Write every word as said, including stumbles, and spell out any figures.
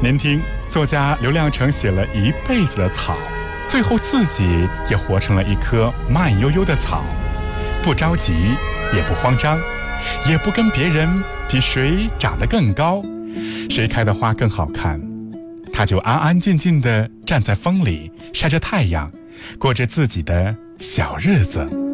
您听，作家刘亮程写了一辈子的草，最后自己也活成了一棵慢悠悠的草，不着急，也不慌张，也不跟别人比谁长得更高，谁开的花更好看，他就安安静静地站在风里，晒着太阳，过着自己的小日子。